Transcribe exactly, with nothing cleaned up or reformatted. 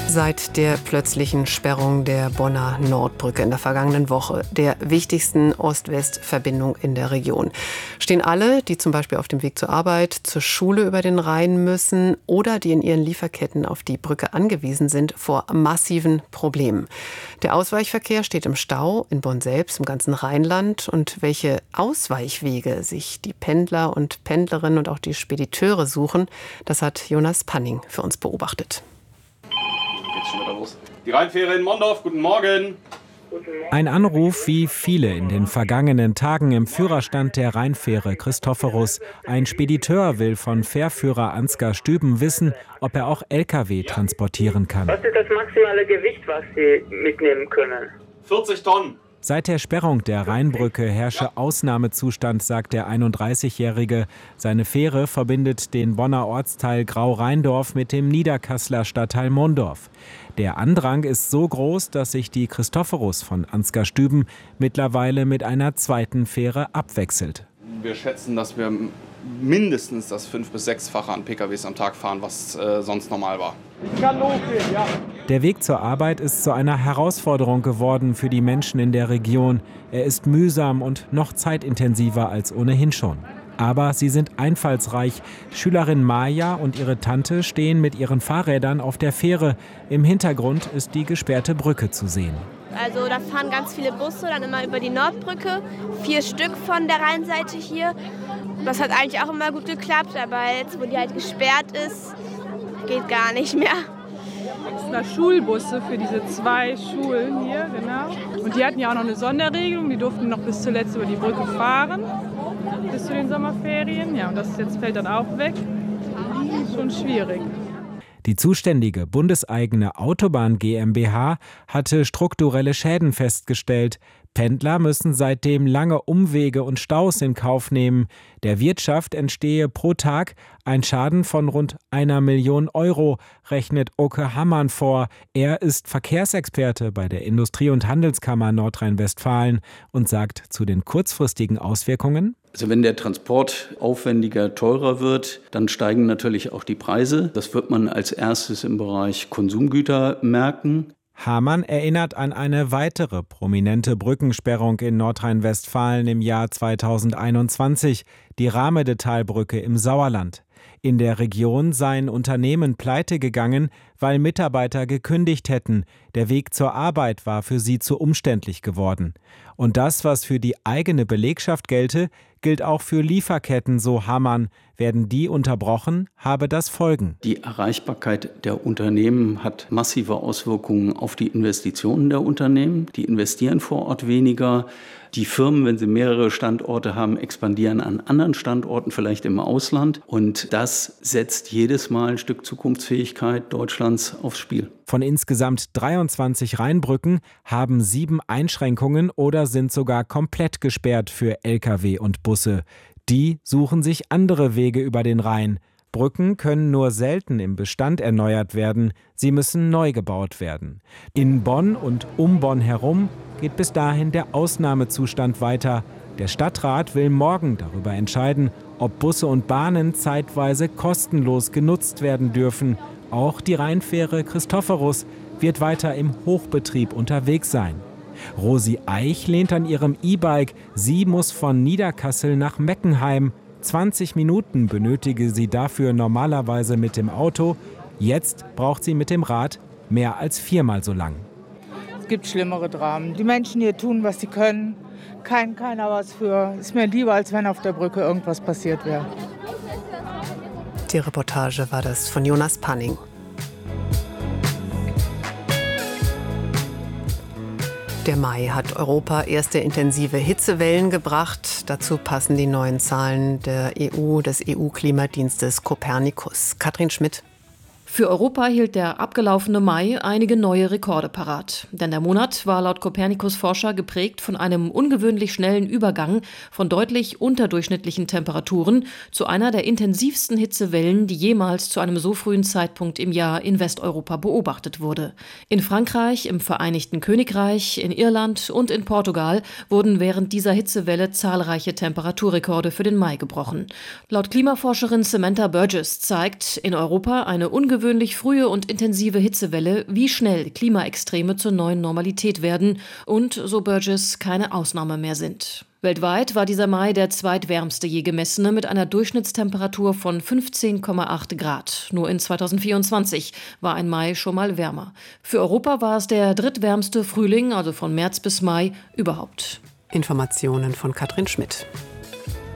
Seit der plötzlichen Sperrung der Bonner Nordbrücke in der vergangenen Woche, der wichtigsten Ost-West-Verbindung in der Region, stehen alle, die zum Beispiel auf dem Weg zur Arbeit, zur Schule über den Rhein müssen oder die in ihren Lieferketten auf die Brücke angewiesen sind, vor massiven Problemen. Der Ausweichverkehr steht im Stau, in Bonn selbst, im ganzen Rheinland. Und welche Ausweichwege sich die Pendler und Pendlerinnen und auch die Spediteure suchen, das hat Jonas Panning für uns beobachtet. Geht's schon wieder los. Die Rheinfähre in Mondorf, guten Morgen. Ein Anruf wie viele in den vergangenen Tagen im Führerstand der Rheinfähre Christophorus. Ein Spediteur will von Fährführer Ansgar Stüben wissen, ob er auch L K W transportieren kann. Was ist das maximale Gewicht, was Sie mitnehmen können? vierzig Tonnen. Seit der Sperrung der Rheinbrücke herrsche Ausnahmezustand, sagt der einunddreißigjährige. Seine Fähre verbindet den Bonner Ortsteil Grau-Rheindorf mit dem Niederkasseler Stadtteil Mondorf. Der Andrang ist so groß, dass sich die Christophorus von Ansgar Stüben mittlerweile mit einer zweiten Fähre abwechselt. Wir schätzen, dass wir mindestens das fünf- bis sechsfache an P K Ws am Tag fahren, was äh, sonst normal war. Ich kann losgehen, ja. Der Weg zur Arbeit ist zu einer Herausforderung geworden für die Menschen in der Region. Er ist mühsam und noch zeitintensiver als ohnehin schon. Aber sie sind einfallsreich. Schülerin Maja und ihre Tante stehen mit ihren Fahrrädern auf der Fähre. Im Hintergrund ist die gesperrte Brücke zu sehen. Also da fahren ganz viele Busse, dann immer über die Nordbrücke, vier Stück von der Rheinseite hier. Das hat eigentlich auch immer gut geklappt, aber jetzt, wo die halt gesperrt ist, geht gar nicht mehr. Extra Schulbusse für diese zwei Schulen hier, genau. Und die hatten ja auch noch eine Sonderregelung, die durften noch bis zuletzt über die Brücke fahren, bis zu den Sommerferien. Ja, und das jetzt fällt dann auch weg. Schon schwierig. Die zuständige bundeseigene Autobahn GmbH hatte strukturelle Schäden festgestellt. Pendler müssen seitdem lange Umwege und Staus in Kauf nehmen. Der Wirtschaft entstehe pro Tag ein Schaden von rund einer Million Euro, rechnet Oke Hammann vor. Er ist Verkehrsexperte bei der Industrie- und Handelskammer Nordrhein-Westfalen und sagt zu den kurzfristigen Auswirkungen: Also wenn der Transport aufwendiger, teurer wird, dann steigen natürlich auch die Preise. Das wird man als erstes im Bereich Konsumgüter merken. Hamann erinnert an eine weitere prominente Brückensperrung in Nordrhein-Westfalen im Jahr zweitausendeinundzwanzig, die Rahmedetalbrücke im Sauerland. In der Region seien Unternehmen pleite gegangen, weil Mitarbeiter gekündigt hätten. Der Weg zur Arbeit war für sie zu umständlich geworden. Und das, was für die eigene Belegschaft gelte, gilt auch für Lieferketten, so Hamann. Werden die unterbrochen, habe das Folgen. Die Erreichbarkeit der Unternehmen hat massive Auswirkungen auf die Investitionen der Unternehmen. Die investieren vor Ort weniger. Die Firmen, wenn sie mehrere Standorte haben, expandieren an anderen Standorten, vielleicht im Ausland. Und das setzt jedes Mal ein Stück Zukunftsfähigkeit Deutschlands aufs Spiel. Von insgesamt dreiundzwanzig Rheinbrücken haben sieben Einschränkungen oder sind sogar komplett gesperrt für L K W und Busse. Die suchen sich andere Wege über den Rhein. Brücken können nur selten im Bestand erneuert werden, sie müssen neu gebaut werden. In Bonn und um Bonn herum geht bis dahin der Ausnahmezustand weiter. Der Stadtrat will morgen darüber entscheiden, ob Busse und Bahnen zeitweise kostenlos genutzt werden dürfen. Auch die Rheinfähre Christophorus wird weiter im Hochbetrieb unterwegs sein. Rosi Eich lehnt an ihrem E-Bike. Sie muss von Niederkassel nach Meckenheim. zwanzig Minuten benötige sie dafür normalerweise mit dem Auto. Jetzt braucht sie mit dem Rad mehr als viermal so lang. Es gibt schlimmere Dramen. Die Menschen hier tun, was sie können. Kein keiner was für. Ist mir lieber, als wenn auf der Brücke irgendwas passiert wäre. Die Reportage war das von Jonas Panning. Der Mai hat Europa erste intensive Hitzewellen gebracht. Dazu passen die neuen Zahlen der E U, des E U-Klimadienstes Copernicus. Katrin Schmidt. Für Europa hielt der abgelaufene Mai einige neue Rekorde parat. Denn der Monat war laut Copernicus-Forscher geprägt von einem ungewöhnlich schnellen Übergang von deutlich unterdurchschnittlichen Temperaturen zu einer der intensivsten Hitzewellen, die jemals zu einem so frühen Zeitpunkt im Jahr in Westeuropa beobachtet wurde. In Frankreich, im Vereinigten Königreich, in Irland und in Portugal wurden während dieser Hitzewelle zahlreiche Temperaturrekorde für den Mai gebrochen. Laut Klimaforscherin Samantha Burgess zeigt in Europa eine ungewöhnliche ungewöhnlich frühe und intensive Hitzewelle, wie schnell Klimaextreme zur neuen Normalität werden und, so Burgess, keine Ausnahme mehr sind. Weltweit war dieser Mai der zweitwärmste je gemessene mit einer Durchschnittstemperatur von fünfzehn Komma acht Grad. Nur in zweitausendvierundzwanzig war ein Mai schon mal wärmer. Für Europa war es der drittwärmste Frühling, also von März bis Mai, überhaupt. Informationen von Katrin Schmidt.